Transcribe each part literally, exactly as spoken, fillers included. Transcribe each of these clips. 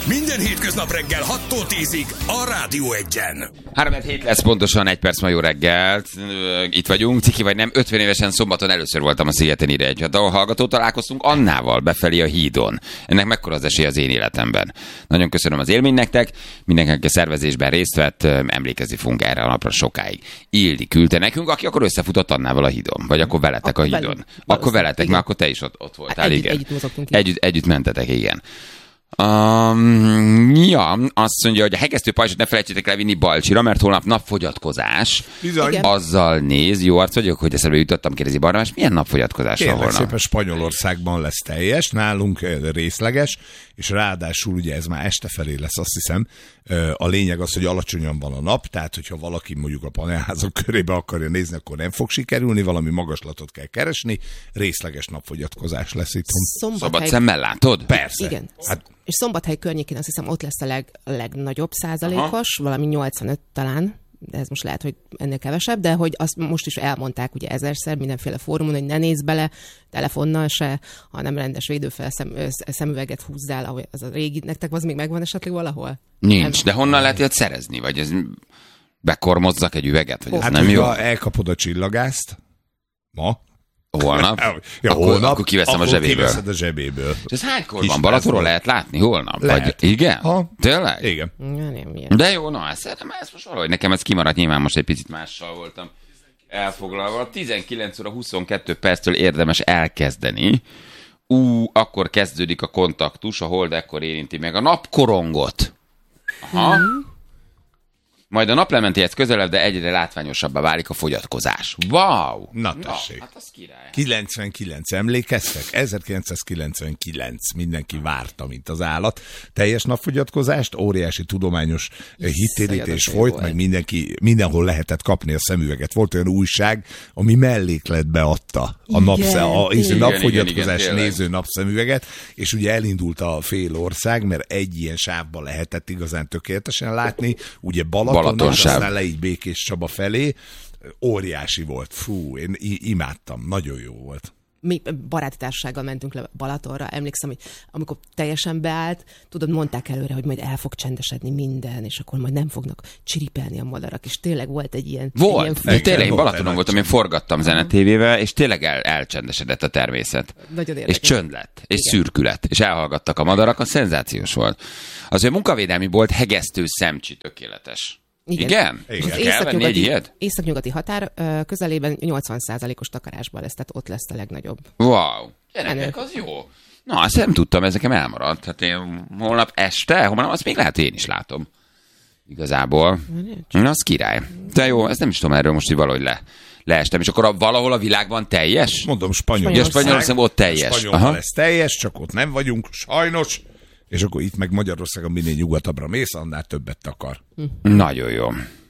Minden hétköznap reggel hattól tízig a Rádió Egyen. három hét lesz pontosan, egy perc ma jó reggelt. Itt vagyunk, ciki vagy nem, ötven évesen szombaton először voltam a Szigeten ide egy hallgató, találkoztunk Annával befelé a hídon. Ennek mekkora az esély az én életemben. Nagyon köszönöm az élmény nektek, mindenki a szervezésben részt vett, emlékezni fogunk erre a napra sokáig. Ildi küldte nekünk, aki akkor összefutott Annával a hídon, vagy akkor veletek akkor a hídon. Velünk. Akkor veletek, mert akkor te is ott, ott voltál, együtt, igen. Együtt mozogtunk. Együtt, együtt mentetek, igen. Um, ja, azt mondja, hogy a hegesztő pajzsot ne felejtsétek el vinni Balcsira, mert holnap napfogyatkozás. Bizony. Azzal néz, jó arc vagyok, hogy eszembe jutottam, kérdezi Barnabás, milyen napfogyatkozás van holnap? Szépen Spanyolországban lesz teljes, nálunk részleges, és ráadásul ugye ez már este felé lesz, azt hiszem. A lényeg az, hogy alacsonyan van a nap, tehát hogyha valaki mondjuk a panelházak körébe akarja nézni, akkor nem fog sikerülni, valami magaslatot kell keresni, részleges napfogyatkozás lesz itt. Szabad szemmel látod? Persze. Igen. Hát, és Szombathely környékén azt hiszem ott lesz a leg, legnagyobb százalékos, aha, valami nyolcvanöt talán, de ez most lehet, hogy ennél kevesebb, de hogy azt most is elmondták ugye ezerszer mindenféle fórumon, hogy ne nézz bele telefonnal se, hanem rendes védőfel szem, szemüveget húzzál, ahogy az a régi, nektek az még megvan esetleg valahol? Nincs, nem. De honnan lehet ilyet szerezni? Vagy ez bekormozzak egy üveget? Vagy ez hát nem jó? Elkapod a csillagászt ma, holnap? Ja, akkor, holnap, akkor kiveszem akkor a zsebéből. kiveszed a zsebéből. És ez hánykor van? Balatonról lehet látni holnap? Lehet. Vagy, igen? Ha. Tényleg? Igen. Ja, nem, ilyen. De jó, na, ezt, ezt most valahogy nekem ez kimaradt, nyilván most egy picit mással voltam elfoglalva. tizenkilenc óra huszonkettő perctől érdemes elkezdeni. Ú, akkor kezdődik a kontaktus, a hold ekkor érinti meg a napkorongot. Aha. Mm. Majd a naplementéhez közelebb, de egyre látványosabbá válik a fogyatkozás. Wow! Na tessék. Na, hát az király. kilencvenkilenc, emlékeztek? ezerkilencszázkilencvenkilenc, mindenki várta, mint az állat. Teljes napfogyatkozást, óriási tudományos hittérítés folyt, volt. meg mindenki, mindenhol lehetett kapni a szemüveget. Volt olyan újság, ami mellékletbe adta a, napsze, a, a igen, napfogyatkozás igen, igen, néző napszemüveget, és ugye elindult a fél ország, mert egy ilyen sávban lehetett igazán tökéletesen látni, ugye Balaton, Balatonsáv. aztán le így Békés Csaba felé, óriási volt. Fú, én imádtam, nagyon jó volt. Mi baráti társasággal mentünk le Balatonra, emlékszem, hogy amikor teljesen beállt, tudod, mondták előre, hogy majd el fog csendesedni minden, és akkor majd nem fognak csiripelni a madarak, és tényleg volt egy ilyen... Volt, egy ilyen tényleg, én volt Balatonon egy voltam, én forgattam zenetévével, és tényleg el, elcsendesedett a természet. Nagyon És érdekes. csönd lett, és Igen. szürkület, és elhallgattak a madarak, a szenzációs volt. Az, hogy a munkavédelmi bolt hegesztő szemcsi tökéletes. Igen? Igen. Igen? Az Kell venni egy ilyet? északnyugati határ ö, közelében nyolcvan százalékos takarásban lesz, tehát ott lesz a legnagyobb. Wow, gyerekek, Menő. az jó. Na, ezt nem tudtam, ez nekem elmaradt. Hát én holnap este, holnap azt még lehet, én is látom. Igazából. Na, az király. De jó, ezt nem is tudom erről most, hogy valahogy le, leestem. És akkor a, valahol a világban teljes? Mondom, Spanyolország. Ja, Spanyolország ott teljes. Spanyolban Aha. lesz teljes, csak ott nem vagyunk, sajnos. És akkor itt meg Magyarországon minél nyugatabbra mész, annál többet akar. Nagyon jó.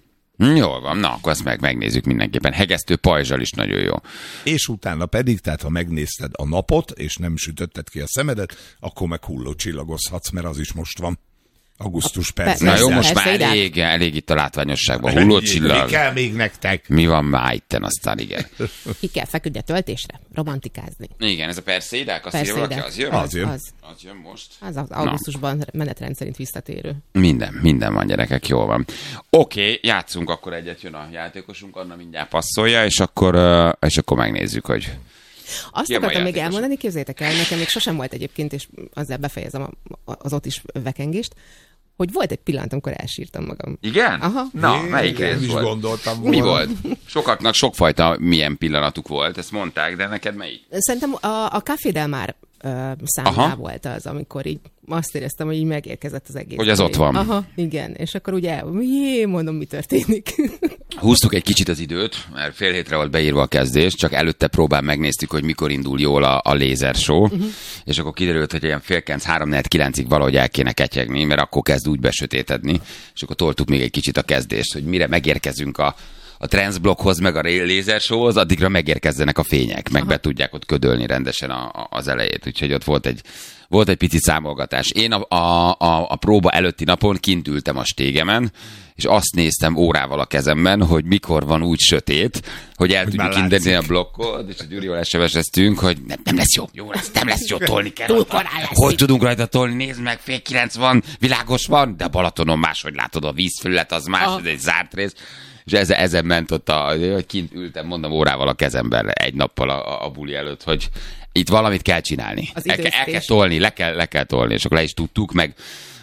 Jól van, na, akkor ezt meg megnézzük mindenképpen. Hegesztő pajzsal is nagyon jó. És utána pedig, tehát ha megnézted a napot, és nem sütötted ki a szemedet, akkor meg hulló csillagozhatsz, mert az is most van. Augusztus persze. Na jó, most Persze, már ide. elég, elég itt a látványosságban. Hullócsillag. Mi kell még nektek? Mi van már itten aztán, igen. Ki kell feküdni a töltésre, romantikázni. Igen, ez a perszéidák, azt írja valaki, Persze, az jön? Az jön. Az, Az jön most. az, az augusztusban menetrend szerint visszatérő. Minden, minden van, gyerekek, jól van. Oké, okay, játszunk akkor egyet, jön a játékosunk, Anna mindjárt passzolja, és akkor, uh, és akkor megnézzük, hogy... Azt Ki a mai akartam még játékos? elmondani, képzeljétek el, nekem még sosem volt egyébként, és azzal befejezem a, az ott is vekengést, hogy volt egy pillanat, amikor elsírtam magam. Igen? Aha. Na, Én melyik nem ez is volt? gondoltam Mi volna. volt? Sokaknak sokfajta milyen pillanatuk volt, ezt mondták, de neked melyik? Szerintem a, a Café Del Mar uh, számlá volt az, amikor így azt éreztem, hogy így megérkezett az egész. Hogy az ott van. Aha, igen. És akkor ugye, jé, mondom, mi történik. Húztuk egy kicsit az időt, mert fél hétre volt beírva a kezdés, csak előtte próbál megnéztük, hogy mikor indul jól a, a lézer show, uh-huh. és akkor kiderült, hogy ilyen fél kilenc, három negyed kilencig valahogy el kéne ketyegni, mert akkor kezd úgy besötétedni, és akkor toltuk még egy kicsit a kezdést, hogy mire megérkezünk a a transzblokkhoz, meg a lézersóhoz, addigra megérkezzenek a fények, meg Aha. be tudják ott ködölni rendesen a, a, az elejét. Úgyhogy ott volt egy, volt egy pici számolgatás. Én a, a, a, a próba előtti napon kint ültem a stégemen, és azt néztem órával a kezemben, hogy mikor van úgy sötét, hogy el hogy tudjuk indítani a blokkot, és a Gyurival es em es-eztünk, hogy nem, nem lesz jó, jó lesz, nem lesz jó, tolni kell. Túl korán lesz. Hogy tudunk rajta tolni? Nézd meg, fél kilenc van, világos van, de Balatonon máshogy látod, a vízfelület az más, ah. ez egy zárt rész. És ezen, ezen ment ott, a, hogy kint ültem, mondom, órával a kezemben egy nappal a, a buli előtt, hogy itt valamit kell csinálni. El, el kell tolni, le kell, le kell tolni, és akkor le is tudtuk, meg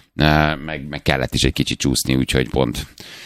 Meg, meg kellett is egy kicsit csúszni, úgyhogy pont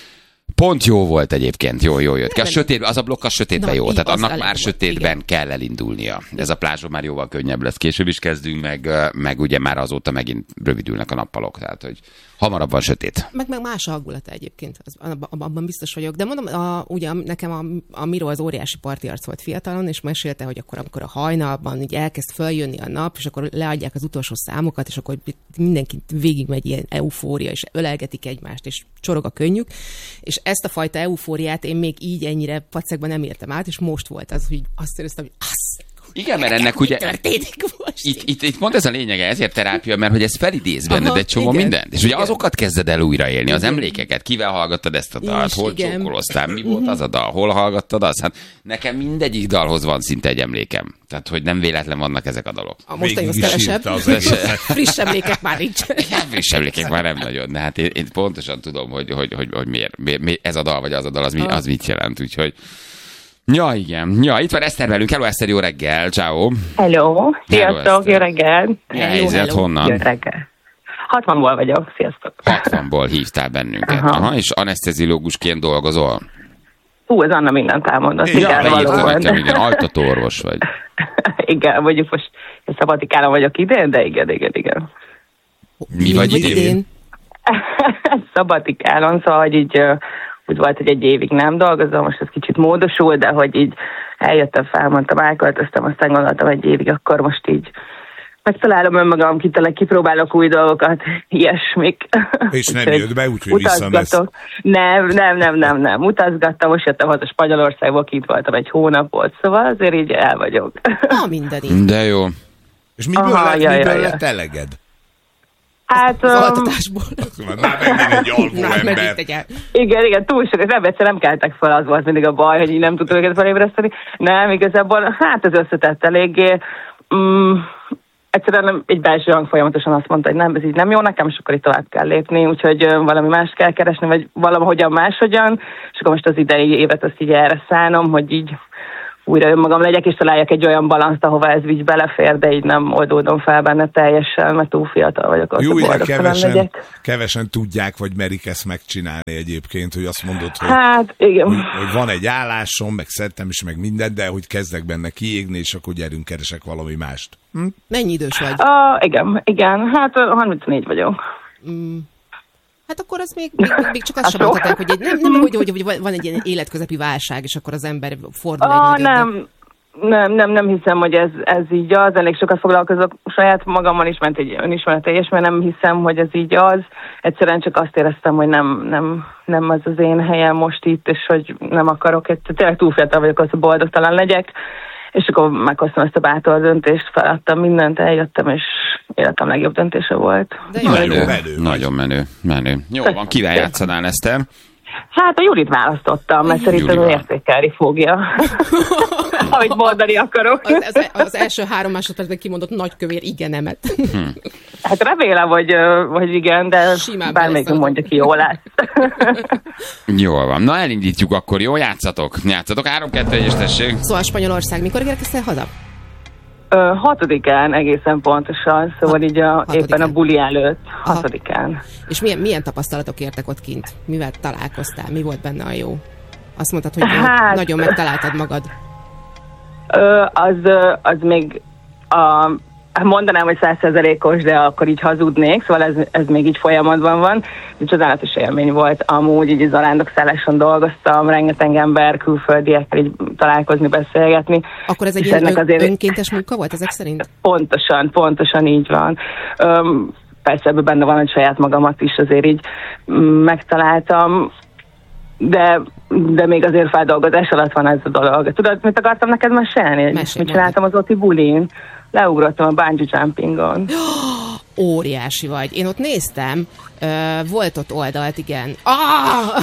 pont jó volt egyébként, jó, jó jött. A sötét, az a blokk a sötétben Na, jó, tehát annak már sötétben igen. kell elindulnia. Ez a plázson már jóval könnyebb lesz, később is kezdünk, meg, meg ugye már azóta megint rövidülnek a nappalok, tehát hogy hamarabb van sötét. Meg, meg más a hangulata egyébként, az, abban biztos vagyok. De mondom, a, ugye nekem a, a Miro az óriási partiarc volt fiatalon, és mesélte, hogy akkor, amikor a hajnalban így elkezd följönni a nap, és akkor leadják az utolsó számokat, és akkor mindenki végigmegy ilyen eufória, és ölelgetik egymást, és csorog a könnyük. És ezt a fajta eufóriát én még így ennyire pacekban nem értem át, és most volt az, hogy azt éreztem, hogy az. Igen, mert ennek ugye... Itt, itt, itt pont ez a lényege, ezért terápia, mert hogy ez felidéz benned Aha, egy csomó igen, mindent. És igen. ugye azokat kezded el újraélni, az emlékeket. Kivel hallgattad ezt a dalt, hol csókoloztál, mi volt az a dal, hol hallgattad azt? Hát nekem mindegyik dalhoz van szinte egy emlékem. Tehát, hogy nem véletlen vannak ezek a dalok. A mostanhoz kevesebb. Friss emlékek már nincs. Friss emlékek már nem nagyon. De hát én, én pontosan tudom, hogy, hogy, hogy, hogy miért, miért ez a dal vagy az a dal, az, mi, az mit jelent. Úgyhogy ja, igen. Ja, itt van Eszter velünk. Hello, Eszter, jó reggel. Ciao. Hello. Sziasztok, jó reggel. Mi a helyzet, honnan? Jó reggel. hatvanból vagyok, sziasztok. hatvanból hívtál bennünket. Aha. Aha, és aneszteziológusként dolgozol? Hú, ez Anna mindent elmondott. Ja, igen, valóban. Nekem, igen, altatóorvos vagy. Igen, mondjuk most szabadikálon vagyok idén, de igen, igen, igen. Mi, Mi vagy idén? idén? Szabadikálon, szóval, hogy így úgy volt, hogy egy évig nem dolgozom, most ez kicsit módosul, de hogy így eljöttem, felmondtam, elköltöztem, aztán gondoltam egy évig, akkor most így megtalálom önmagam, kitele, kipróbálok új dolgokat, ilyesmik. És nem jött be, úgyhogy visszamész. Nem, nem, nem, nem, nem. Utazgattam, most jöttem haza Spanyolországból, itt voltam egy hónap volt, szóval azért így el vagyok. Na, mindenit. De jó. És miből Aha, lett, jaj, miből jaj, lett eleged? Hát, az um, altatásból. Már megint egy alvó ember. Igen, igen, túl sok. Nem, egyszer nem keltek fel, az volt mindig a baj, hogy így nem tudtuk őket felébreszteni. Nem, igazából, hát ez összetett eléggé. Mm, egyszerűen nem, egy belső hang folyamatosan azt mondta, hogy nem, ez így nem jó nekem, és akkor itt tovább kell lépni, úgyhogy valami mást kell keresni, vagy valahogyan máshogyan, és akkor most az idei évet azt így erre szánom, hogy így újra önmagam legyek, és találjak egy olyan balanszt, ahova ez így belefér, de így nem oldódom fel benne teljesen, mert túl fiatal vagyok, azt Jó, a kevesen, kevesen tudják, vagy merik ezt megcsinálni egyébként, hogy azt mondod, hogy, hát, igen. hogy, hogy van egy állásom, meg szeretem is, meg minden, de hogy kezdek benne kiégni, és akkor gyerünk, keresek valami mást. Hm? Mennyi idős vagy? Uh, igen, igen, hát harmincnégy vagyok. Mm. Hát akkor az még, még, még csak azt sem mondhatják, hogy egy, nem, nem hogy, hogy, hogy van egy ilyen életközepi válság, és akkor az ember fordul ah, egy nem, de... nem, nem, nem hiszem, hogy ez, ez így az. Elég sokat foglalkozok saját magammal is, ment egy önismereteljes, mert nem hiszem, hogy ez így az. Egyszerűen csak azt éreztem, hogy nem, nem, nem az az én helyem most itt, és hogy nem akarok, tényleg túl fiatal vagyok, az, hogy boldogtalan legyek. És akkor meghoztam ezt a bátor döntést, feladtam mindent, eljöttem, és életem legjobb döntése volt. De jó, menő, menő, nagyon menő, menő. Jó van, kivel játszanál, Eszter? Hát a Jurit választottam, mert szerintem ő értékelni fogja. Amit mondani akarok. Az, az, az első három másodpercben kimondott nagykövér igenemet. Hm. Hát remélem, hogy, hogy igen, de bármelyik mondja ki, jól lesz. Jól van. Na, elindítjuk akkor, jó? Játszatok. Játszatok. három kettő és tessék. Szóval Spanyolország, mikor érkeztél haza? Ö, hatodikán egészen pontosan, szóval Hat, így a, éppen a buli előtt, hatodikán. És milyen, milyen tapasztalatok értek ott kint? Mivel találkoztál? Mi volt benne a jó? Azt mondtad, hogy hát, nagyon megtaláltad magad. Ö, az, az még a... mondanám, hogy száz százalékos, de akkor így hazudnék, szóval ez, ez még így folyamatban van. Ez csodálatos élmény volt. Amúgy így zarándokszálláson dolgoztam, rengeteg ember, külföldiekkel így találkozni, beszélgetni. Akkor ez egy ilyen ön, azért... önkéntes munka volt ezek szerint? Pontosan, pontosan így van. Öm, persze ebben benne van, hogy saját magamat is azért így megtaláltam. de, de még azért feldolgozás alatt van ez a dolog. Tudod, mit akartam neked mesélni? Mit csináltam az Oti bulin? Leugrottam a bungee jumpingon. Óriási vagy. Én ott néztem, uh, volt ott oldalt, igen. Ah!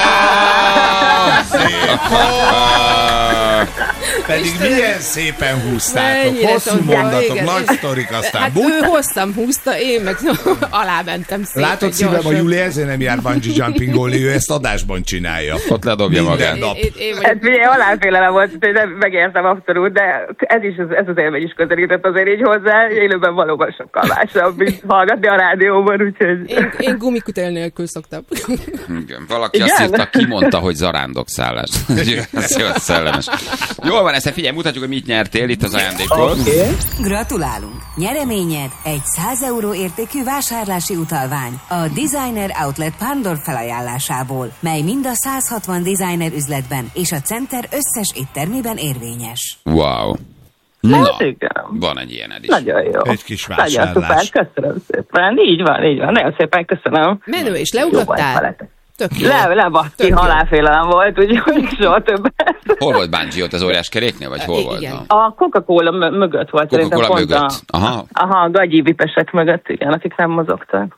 Pedig Istenem, milyen szépen húztátok, hosszú mondatok, igen, nagy sztorik, aztán hát buk. ő hosszan húzta, én meg no, alámentem szépen. Látod szívem, a Júli ezért nem jár bungee jumpingolni, ő ezt adásban csinálja. Ott ledobja magát. Én, én, én hát figyelj, halálfélelem volt, hogy nem megértem abszolút, de ez is, ez az élmény is közelített azért így hozzá, élőben valóban sokkal másabb, mint hallgatni a rádióban, úgyhogy... Én, én gumikutél nélkül szoktam. Igen, valaki igen? Azt írta, kimondta, hogy zarándokszállás. Ez jó, szellemes. Jól van, ezt figyelj, mutatjuk, hogy mit nyertél itt az ajándékból. Okay. Gratulálunk! Nyereményed egy száz euró értékű vásárlási utalvány a Designer Outlet Pándor felajánlásából, mely mind a száz hatvan designer üzletben és a Center összes éttermében érvényes. Wow! Na, hát igen. Van egy ilyened is. Nagyon jó. Egy kis vásárlás. Nagyon szuper, köszönöm szépen. Így van, így van. Nagyon szépen köszönöm. Menő, és leugrottál? Tök jó. Le, lebaszti, halálfélelem volt, úgyhogy soha többet. Hol volt bungee ott az óriás keréknél, vagy hol volt? Igen. A Coca-Cola m- mögött volt. Coca-Cola mögött? A, aha. Aha, gagyi vipesek mögött, igen, akik nem mozogtak.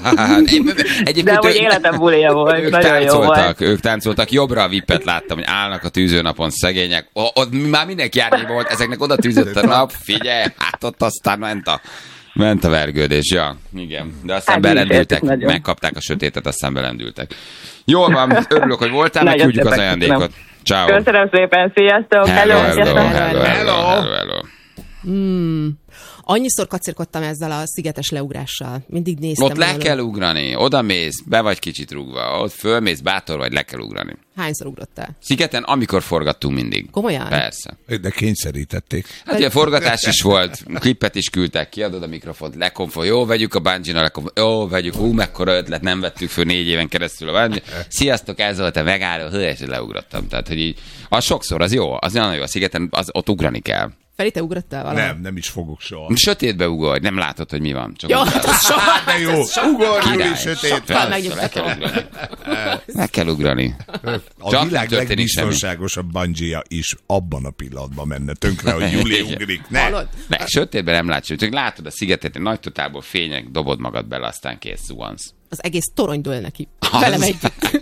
De hogy életem bulija volt, ők nagyon jó volt. Ők táncoltak, jobbra a vippet láttam, hogy állnak a tűzőnapon szegények. O, ott már mindenki árnyékban volt, ezeknek oda tűzött a nap, figyelj, hát ott aztán ment a... Ment a vergődés, ja, igen. De aztán hát belendültek, megkapták a sötétet, aztán belendültek. Jól van, örülök, hogy voltál, meg küldjük az ajándékot. Ciao. Köszönöm szépen, sziasztok! Hello, hello, hello, hello, hello, hello, hello. Mm. Annyiszor kacérkodtam ezzel a szigetes leugrással. Mindig néztem. Ott le valami. Kell ugrani, oda mész, be vagy kicsit rúgva, ott fölmész, bátor vagy, le kell ugrani. Hányszor ugrottál? Szigeten, amikor forgattunk mindig. Komolyan? Persze. De kényszerítették. Hát ugye forgatás is volt, klippet is küldtek, kiadod a mikrofont, lekonfol, jó, vegyük a bungee-nal, lekonfol, jó, vegyük, ú, mekkora ötlet, nem vettük föl négy éven keresztül a bungee. Sziasztok, ez volt a megálló, hő, és leugrottam. Tehát, hogy így, az sokszor, az jó, az nagyon jó, a szigeten, az, ott ugrani kell. Feri, te ugrottál valahol? Nem, nem is fogok soha. Sötétbe ugorj, nem látod, hogy mi van. Csak ja, az soha, de jó, ugorj, Júli, sötét. Le kell ugrani. Le kell ugrani. A Csak világ legbiztonságosabb bungee is abban a pillanatban menne tönkre, hogy Júli ugrik. Ne. Ne, sötétben nem látsz, csak látod a szigetet, egy nagy totálból fények, dobod magad bele, aztán kész, zuhansz. Az egész torony dől neki. Vele megy.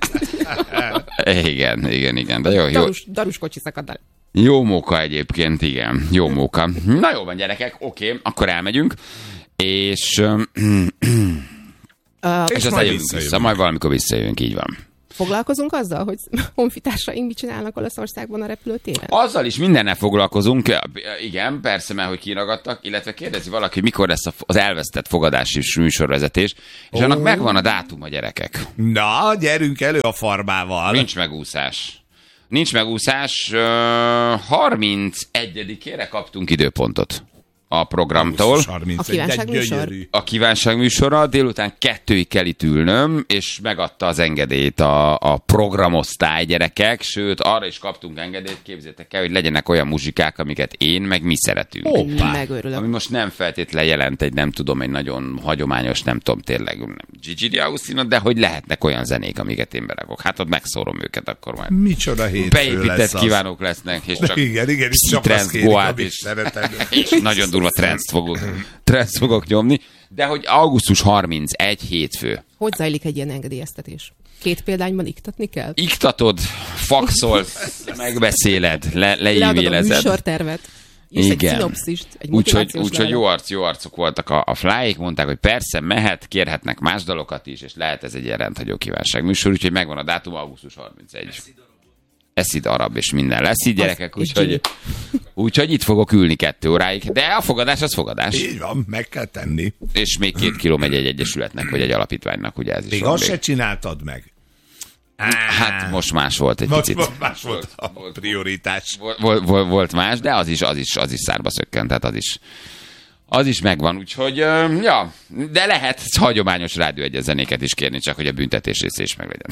Igen, igen, igen. De jó, jó. Darus, darus kocsi szakad el. Jó móka egyébként, igen. Jó móka. Na jó van, gyerekek, oké, okay, akkor elmegyünk. És, uh, és, és aztán jövünk vissza, majd valamikor visszajövünk, így van. Foglalkozunk azzal, hogy honfitársaink mit csinálnak Olaszországban a repülőtéren? Azzal is mindennel foglalkozunk, igen, persze, mert hogy kiragadtak, illetve kérdezi valaki, hogy mikor lesz az elvesztett fogadási műsorvezetés, és oh. annak megvan a dátum a gyerekek. Na, gyerünk elő a farbával. Nincs megúszás. Nincs megúszás, harmincegyedikére kaptunk időpontot a programtól. A kívánságműsor? A kívánságműsorra délután kettőig kell itt ülnöm, és megadta az engedélyt a, a programosztály gyerekek, sőt, arra is kaptunk engedélyt, képzeljétek el, hogy legyenek olyan muzsikák, amiket én, meg mi szeretünk. Hoppá. Megőrülök. Ami most nem feltétlenül jelent egy, nem tudom, egy nagyon hagyományos, nem tudom, tényleg Gigi D'Agostino, de hogy lehetnek olyan zenék, amiket én berakok. Hát ott megszórom őket, akkor majd. Micsoda hétfő beépített lesz kívánók lesznek, és csak igen, igen, és csak azt kérik, amit szeretem. És nagyon durva trendszt fogok, trendszt fogok nyomni, de hogy augusztus harmincegy hétfő. Hogy zajlik egy ilyen engedélyeztetés? Két példányban iktatni kell? Iktatod, faxolsz, megbeszéled, le, leívélezed. Leadod a műsortervet. És igen. Egy szinopszist, egy motivációs Úgyhogy úgy, jó, arc, jó arcok voltak a, a flyék, mondták, hogy persze mehet, kérhetnek más dalokat is, és lehet ez egy ilyen rendhagyó kívánság műsor, úgyhogy megvan a dátum, augusztus harmincegy. Eszid arab, és minden lesz így, gyerekek, úgyhogy, úgyhogy itt fogok ülni kettő óráig, de a fogadás az fogadás. Így van, meg kell tenni. És még két kiló megy egy egyesületnek, vagy egy alapítványnak, ugye ez is. Még azt se csináltad meg. Hát most más volt egy most, picit. Most más volt a prioritás. Volt, volt, volt más, de az is, az is, az is szárba szökkent, tehát az is, Az is megvan, úgyhogy, uh, ja, de lehet hagyományos Rádió egy zenéket is kérni, csak hogy a büntetés része is meglegyen.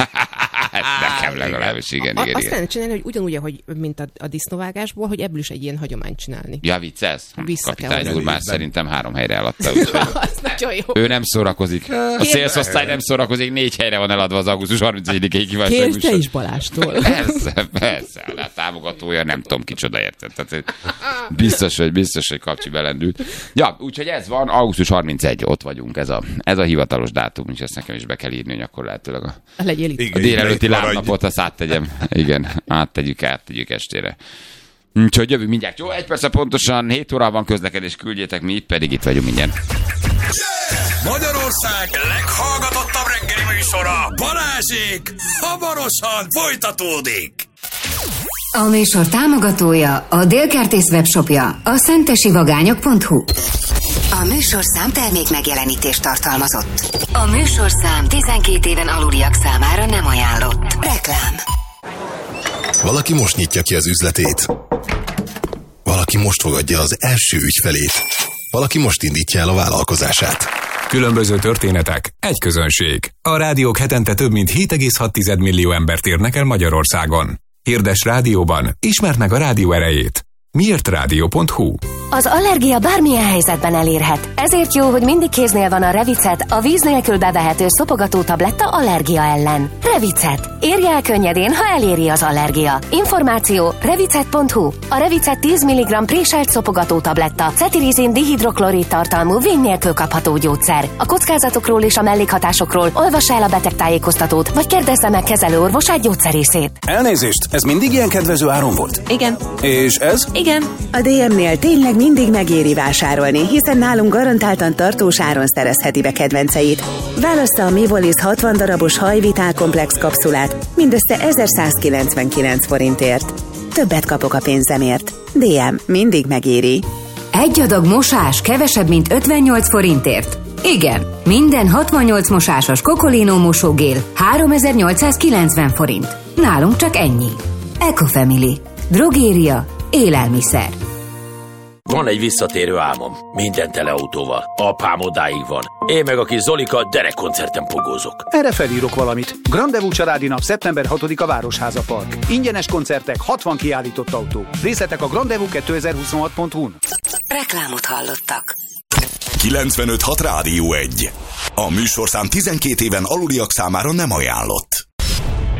Nekem legalábbis, igen, igen, Azt igen. kellene csinálni, hogy ugyanúgy, ahogy, mint a, a disznóvágásból, hogy ebből is egy ilyen hagyományt csinálni. Ja, viccelsz? Vissza kell Kapitány úr hozni. már szerintem három helyre eladta, úgyhogy Az nagyon jó. ő nem szórakozik. A szélszosztály nem szórakozik, négy helyre van eladva az augusztus harmincegyedikéig kívánság Kérd te műsor. is Balástól. Persze, persze, a támogatója nem tudom kicsoda, érted. Tehát biztos, hogy biztos, hogy kapcsi belendült. Ja, úgyhogy ez van, augusztus harmincegy, ott vagyunk, ez a, ez a hivatalos dátum, és ezt nekem is be kell írni, hogy akkor lehetőleg a, Legyél itt. a délelőtti lábnapot azt áttegyem. Igen, áttegyük, áttegyük estére. Úgyhogy jövünk mindjárt. Jó, egy perc pontosan, hét óra van közlekedés, küldjétek, mi pedig itt vagyunk mindjárt. Magyarország leghallgatottabb reggeli műsora, Balázsék, hamarosan folytatódik. A műsor támogatója a Délkertész webshopja, a szentesivagányok pont hu. A műsorszám termék megjelenítést tartalmazott. A műsorszám tizenkét éven aluliak számára nem ajánlott. Reklám. Valaki most nyitja ki az üzletét. Valaki most fogadja az első ügyfelét. Valaki most indítja el a vállalkozását. Különböző történetek, egy közönség. A rádiók hetente több mint hét egész hat millió embert érnek el Magyarországon. Hirdes rádióban, ismerd meg a rádió erejét. Miért rádió pont hu. Az allergia bármilyen helyzetben elérhet. Ezért jó, hogy mindig kéznél van a Revicet, a víz nélkül bevehető szopogató tabletta allergia ellen. Revicet. Érje el könnyedén, ha eléri az allergia. Információ revicet pont hu. A Revicet tíz milligramm préselt szopogató tabletta, cetirizin dihidroklorid tartalmú víz nélkül kapható gyógyszer. A kockázatokról és a mellékhatásokról olvassa el a betegtájékoztatót, vagy kérdezze meg kezelőorvosát, gyógyszerészét. Elnézést, ez mindig ilyen kedvező áron volt? Igen. És ez? Igen. A dé em-nél tényleg mindig megéri vásárolni, hiszen nálunk garantáltan tartós áron szerezheti be kedvenceit. Válassza a Mivolis hatvan darabos hajvitálkomplex kapszulát mindössze ezerszázkilencvenkilenc forintért. Többet kapok a pénzemért. dé em mindig megéri. Egy adag mosás kevesebb, mint ötvennyolc forintért. Igen, minden hatvannyolc mosásos Kokolino mosógél háromezer-nyolcszázkilencven forint. Nálunk csak ennyi. Ecofamily. Drogéria. Élelmiszer. Van egy visszatérő álmom. Minden tele autóval. Apám odáig van. Én meg a kis Zolika derekkoncerten pogózok. Erre felírok valamit. Grandevú családi nap szeptember hatodika Városháza Park. Ingyenes koncertek, hatvan kiállított autó. Részletek a grandevú kétezer-huszonhat pont hu-n. Reklámot hallottak. kilencvenöt hat Rádió egy. A műsorszám tizenkét éven aluliak számára nem ajánlott.